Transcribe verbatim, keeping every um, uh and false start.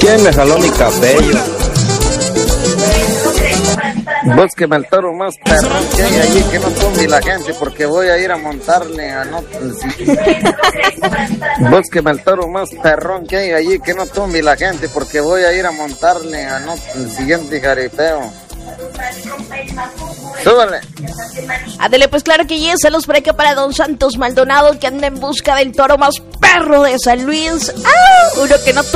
¿Quién me jaló mi cabello? Búsqueme el toro más perrón que hay allí, que no tumbe la gente, porque voy a ir a montarle a no... Búsqueme el toro más perrón que hay allí, que no tumbe la gente, porque voy a ir a montarle a no... el siguiente jaripeo. Súbale. Ándale, pues claro que yes, saludos por acá para Don Santos Maldonado, que anda en busca del toro más perro de San Luis. ¡Ah! Uno que no